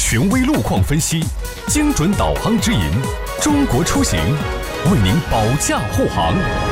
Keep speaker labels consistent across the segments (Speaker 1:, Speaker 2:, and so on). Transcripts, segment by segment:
Speaker 1: 权威路况分析，精准导航指引，中国出行为您保驾护航。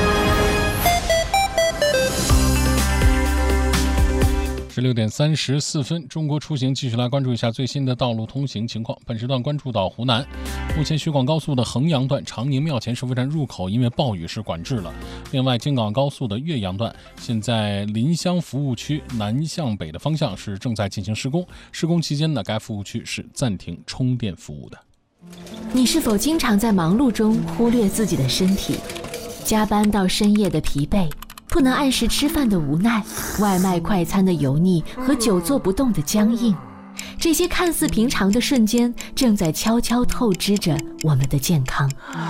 Speaker 2: 16点34分，中国出行继续来关注一下最新的道路通行情况。本时段关注到湖南，目前徐广高速的衡阳段长宁庙前收费站入口因为暴雨是管制了。另外，京港高速的岳阳段现在临湘服务区南向北的方向是正在进行施工，施工期间呢，该服务区是暂停充电服务的。
Speaker 3: 你是否经常在忙碌中忽略自己的身体？加班到深夜的疲惫，不能按时吃饭的无奈，外卖快餐的油腻和久坐不动的僵硬，这些看似平常的瞬间正在悄悄透支着我们的健康。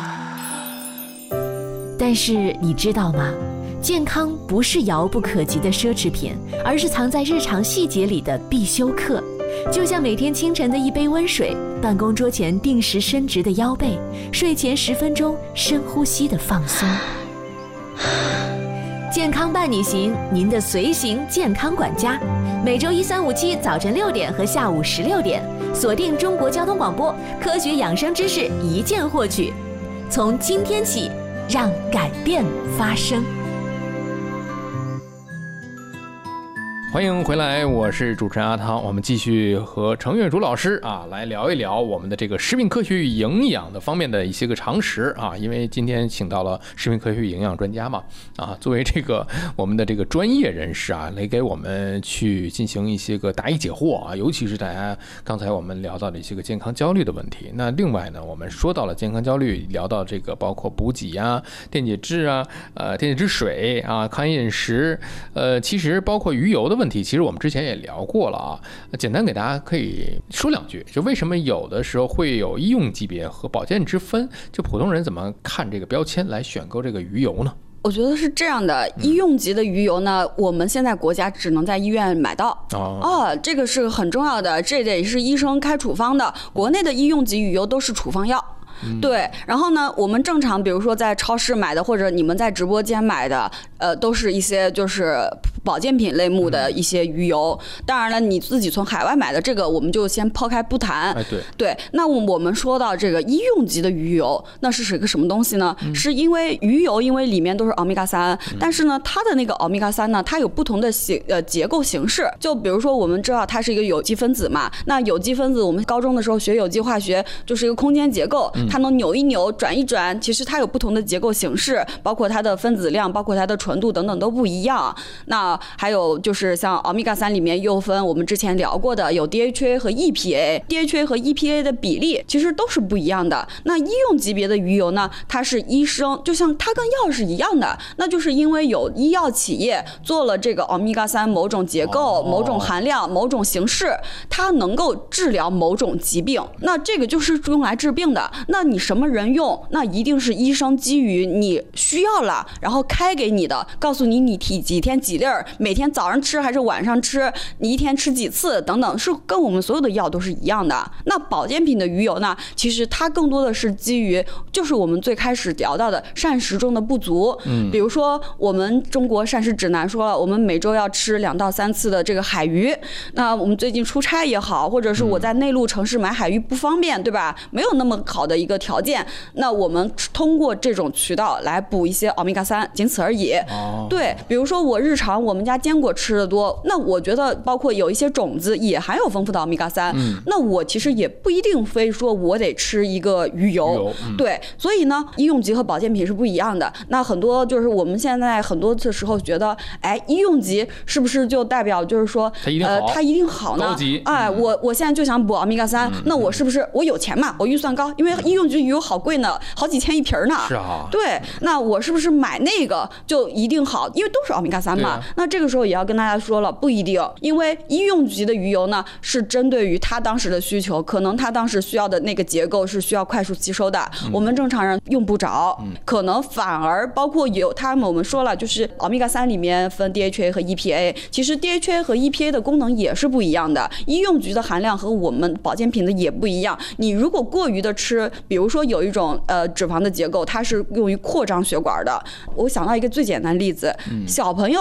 Speaker 3: 但是你知道吗？健康不是遥不可及的奢侈品，而是藏在日常细节里的必修课。就像每天清晨的一杯温水，办公桌前定时伸直的腰背，睡前10分钟深呼吸的放松。健康伴你行，您的随行健康管家，每周1、3、5、7早晨6点和下午16点，锁定中国交通广播，科学养生知识一键获取。从今天起，让改变发生。
Speaker 4: 欢迎回来，我是主持人阿汤。我们继续和程月竹老师来聊一聊我们的这个食品科学与营养的方面的一些个常识因为今天请到了食品科学与营养专家嘛作为这个我们的这个专业人士来给我们去进行一些个答疑解惑尤其是大家刚才我们聊到的一些个健康焦虑的问题。那另外呢，我们说到了健康焦虑，聊到这个包括补给电解质电解质水抗饮食其实包括鱼油的问题，其实我们之前也聊过了简单给大家可以说2句，就为什么有的时候会有医用级别和保健之分，就普通人怎么看这个标签来选购这个鱼油呢？
Speaker 5: 我觉得是这样的，医用级的鱼油呢，我们现在国家只能在医院买到这个是很重要的，这得是医生开处方的，国内的医用级鱼油都是处方药。对，然后呢，我们正常比如说在超市买的，或者你们在直播间买的，都是一些就是保健品类目的一些鱼油。当然了，你自己从海外买的这个，我们就先抛开不谈。对，那我们说到这个医用级的鱼油，那是个什么东西呢？是因为鱼油，因为里面都是欧米伽3，但是呢，它的那个欧米伽3呢，它有不同的结构形式。就比如说，我们知道它是一个有机分子嘛，那有机分子，我们高中的时候学有机化学，就是一个空间结构。它能扭一扭转一转，其实它有不同的结构形式，包括它的分子量，包括它的纯度等等都不一样。那还有就是像欧米伽3里面又分我们之前聊过的有 DHA 和 EPA 和 EPA 的比例其实都是不一样的。那医用级别的鱼油呢，它是医生，就像它跟药是一样的，那就是因为有医药企业做了这个欧米伽3某种结构、某种含量、某种形式，它能够治疗某种疾病，那这个就是用来治病的。那你什么人用，那一定是医生基于你需要了然后开给你的，告诉你几天几粒，每天早上吃还是晚上吃，你一天吃几次等等，是跟我们所有的药都是一样的。那保健品的鱼油呢，其实它更多的是基于就是我们最开始聊到的膳食中的不足。比如说我们中国膳食指南说了，我们每周要吃2到3次的这个海鱼。那我们最近出差也好，或者是我在内陆城市买海鱼不方便，对吧？没有那么好的一个条件，那我们通过这种渠道来补一些欧米伽3，仅此而已。对，比如说我日常我们家坚果吃的多，那我觉得包括有一些种子也含有丰富的欧米伽3，那我其实也不一定非说我得吃一个鱼油。对，所以呢，医用级和保健品是不一样的。那很多就是我们现在很多的时候觉得，医用级是不是就代表就是说它一定好呢？我现在就想补欧米伽3，那我是不是我有钱嘛？我预算高，因为医用级鱼油好贵呢，好几千一瓶呢。
Speaker 4: 是
Speaker 5: 对，那我是不是买那个就一定好？因为都是欧米伽3嘛。那这个时候也要跟大家说了，不一定，因为医用级的鱼油呢是针对于他当时的需求，可能他当时需要的那个结构是需要快速吸收的，我们正常人用不着，可能反而包括我们说了，就是欧米伽3里面分 DHA 和 EPA， 其实 DHA 和 EPA 的功能也是不一样的，医用级的含量和我们保健品的也不一样。你如果过于的吃，比如说有一种脂肪的结构，它是用于扩张血管的。我想到一个最简单的例子，小朋友为什么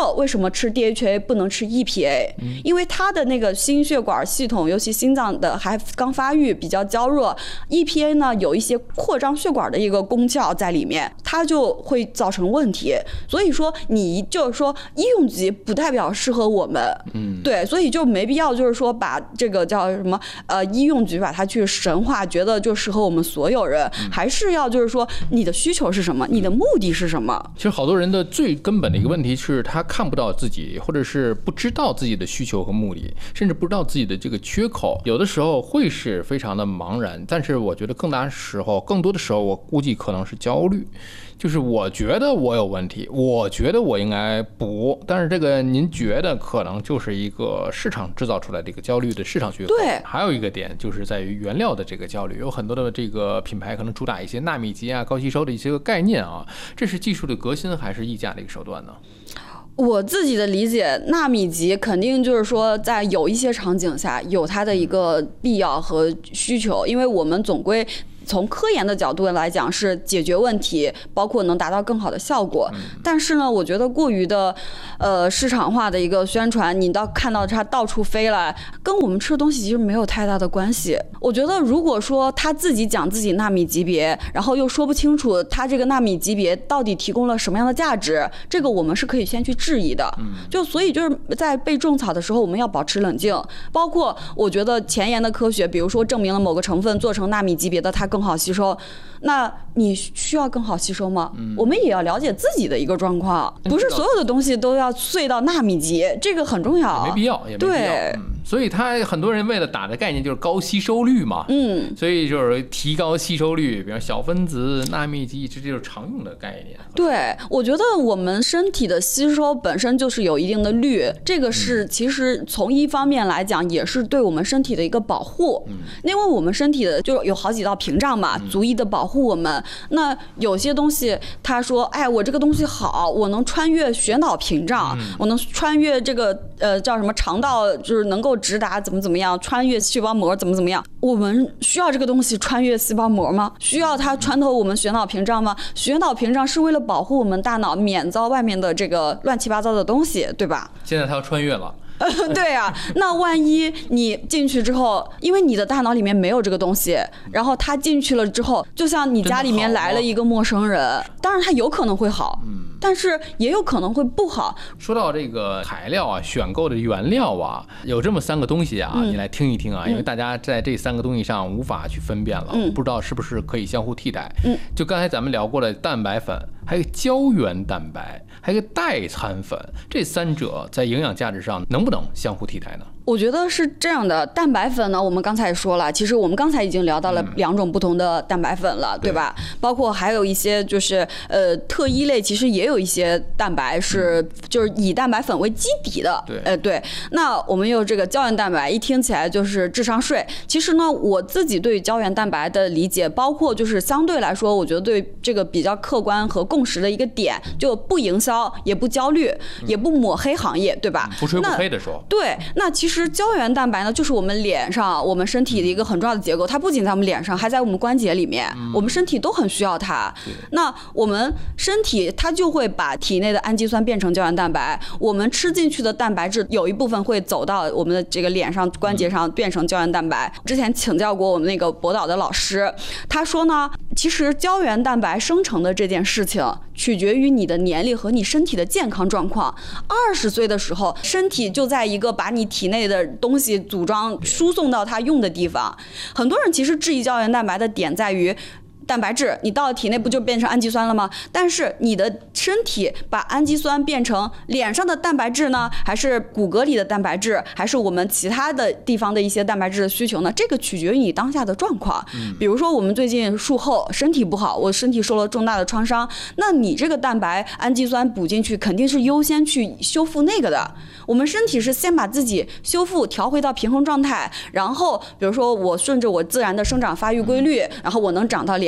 Speaker 5: 吃 DHA 不能吃 EPA，因为它的那个心血管系统，尤其心脏的还刚发育比较娇弱 ，EPA 呢有一些扩张血管的一个功效在里面，它就会造成问题。所以说你就是说医用级不代表适合我们，对，所以就没必要就是说把这个叫什么医用级把它去神化，觉得就适合我们所有人，还是要就是说你的需求是什么，你的目的是什么。
Speaker 4: 其实好多人的最根本的一个问题是他看不到自己，或者是不知道自己的需求和目的，甚至不知道自己的这个缺口，有的时候会是非常的茫然。但是我觉得更多的时候我估计可能是焦虑，就是我觉得我有问题，我觉得我应该补，但是这个您觉得可能就是一个市场制造出来的一个焦虑的市场需求。
Speaker 5: 对，
Speaker 4: 还有一个点就是在于原料的这个焦虑，有很多的这个品牌可能主打一些纳米级啊、高吸收的一些个概念啊，这是技术的革新还是溢价的一个手段呢？
Speaker 5: 我自己的理解，纳米级肯定就是说在有一些场景下有它的一个必要和需求，因为我们总归从科研的角度来讲是解决问题，包括能达到更好的效果。但是呢，我觉得过于的市场化的一个宣传，你看到它到处飞了，跟我们吃的东西其实没有太大的关系。我觉得如果说他自己讲自己纳米级别，然后又说不清楚他这个纳米级别到底提供了什么样的价值，这个我们是可以先去质疑的。就所以就是在被种草的时候，我们要保持冷静。包括我觉得前沿的科学，比如说证明了某个成分做成纳米级别的它更好吸收，那你需要更好吸收吗？我们也要了解自己的一个状况，不是所有的东西都要碎到纳米级，这个很重要。
Speaker 4: 也没必要，
Speaker 5: 对。
Speaker 4: 所以他很多人为了打的概念就是高吸收率嘛，所以就是提高吸收率，比如小分子、纳米级，这就是常用的概念。对，
Speaker 5: 我觉得我们身体的吸收本身就是有一定的率，这个是其实从一方面来讲也是对我们身体的一个保护，因为我们身体的就有好几道屏障嘛，足以的保护我们。那有些东西他说，哎，我这个东西好，我能穿越血脑屏障，我能穿越这个叫什么肠道，就是能够直达怎么样，穿越细胞膜怎么样。我们需要这个东西穿越细胞膜吗？需要它穿透我们血脑屏障吗？血脑屏障是为了保护我们大脑免遭外面的这个乱七八糟的东西，对吧？
Speaker 4: 现在它要穿越了。
Speaker 5: 对啊，那万一你进去之后，因为你的大脑里面没有这个东西，然后他进去了之后，就像你家里面来了一个陌生人，当然他有可能会好，但是也有可能会不好。
Speaker 4: 说到这个材料啊，选购的原料啊，有这么3个东西啊，你来听一听啊，因为大家在这3个东西上无法去分辨了，不知道是不是可以相互替代。就刚才咱们聊过的蛋白粉，还有胶原蛋白，还有一个代餐粉，这3者在营养价值上能不能相互替代呢？
Speaker 5: 我觉得是这样的，蛋白粉呢，我们刚才也说了，其实我们刚才已经聊到了2种不同的蛋白粉了，对吧？包括还有一些就是特一类，其实也有一些蛋白是就是以蛋白粉为基底的，对。那我们有这个胶原蛋白，一听起来就是智商税。其实呢，我自己对胶原蛋白的理解，包括就是相对来说，我觉得对这个比较客观和共识的一个点，就不营销，也不焦虑，也不抹黑行业，对吧？
Speaker 4: 不吹不黑的说。
Speaker 5: 对，那其实胶原蛋白呢，就是我们脸上、我们身体的一个很重要的结构，它不仅在我们脸上，还在我们关节里面，我们身体都很需要它。那我们身体它就会把体内的氨基酸变成胶原蛋白，我们吃进去的蛋白质有一部分会走到我们的这个脸上、关节上变成胶原蛋白。之前请教过我们那个博导的老师，他说呢，其实胶原蛋白生成的这件事情取决于你的年龄和你身体的健康状况。20岁的时候，身体就在一个把你体内的东西组装输送到它用的地方。很多人其实质疑胶原蛋白的点在于，蛋白质你到了体内不就变成氨基酸了吗？但是你的身体把氨基酸变成脸上的蛋白质呢，还是骨骼里的蛋白质，还是我们其他的地方的一些蛋白质的需求呢？这个取决于你当下的状况。比如说我们最近术后身体不好，我身体受了重大的创伤，那你这个蛋白氨基酸补进去肯定是优先去修复那个的。我们身体是先把自己修复调回到平衡状态，然后比如说我顺着我自然的生长发育规律，然后我能长到脸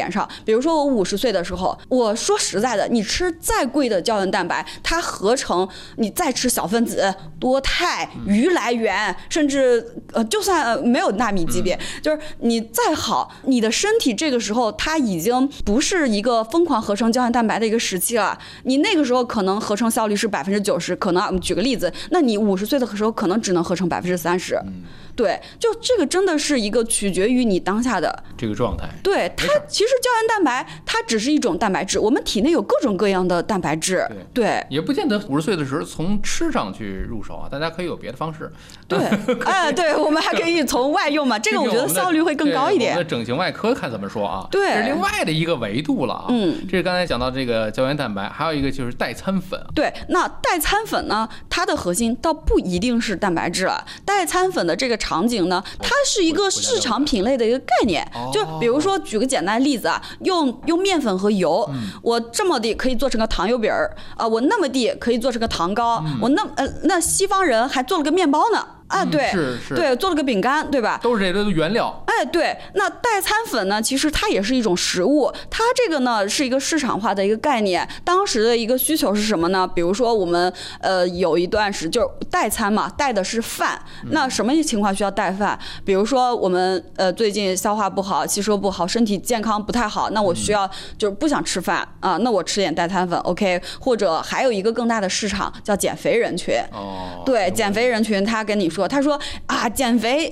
Speaker 5: 点上。比如说我50岁的时候，我说实在的，你吃再贵的胶原蛋白，它合成你再吃小分子、多肽、鱼来源，甚至就算没有纳米级别，就是你再好，你的身体这个时候它已经不是一个疯狂合成胶原蛋白的一个时期了。你那个时候可能合成效率是90%，可能我们举个例子，那你50岁的时候可能只能合成30%。对，就这个真的是一个取决于你当下的
Speaker 4: 这个状态。
Speaker 5: 对，它其实胶原蛋白它只是一种蛋白质，我们体内有各种各样的蛋白质。对，
Speaker 4: 也不见得50岁的时候从吃上去入手啊，大家可以有别的方式。
Speaker 5: 对，对，我们还可以从外用嘛，这个我觉得效率会更高一点。
Speaker 4: 我们的整形外科看怎么说啊？
Speaker 5: 对，
Speaker 4: 这是另外的一个维度了啊。这是刚才讲到这个胶原蛋白，还有一个就是代餐粉。
Speaker 5: 对，那代餐粉呢，它的核心倒不一定是蛋白质了，代餐粉的这个场景呢，它是一个市场品类的一个概念。就比如说举个简单的例子啊，用面粉和油，我这么地可以做成个糖油饼儿啊，我那么地可以做成个糖糕，我那西方人还做了个面包呢。对，对，做了个饼干，对吧？
Speaker 4: 都是这些原料。
Speaker 5: 对，那代餐粉呢，其实它也是一种食物，它这个呢是一个市场化的一个概念。当时的一个需求是什么呢？比如说我们有一段时就是代餐嘛，代的是饭。那什么情况需要代饭？比如说我们最近消化不好、吸收不好、身体健康不太好，那我需要就是不想吃饭啊，那我吃点代餐粉 OK。或者还有一个更大的市场叫减肥人群。对，减肥人群他跟你说。他说啊，减肥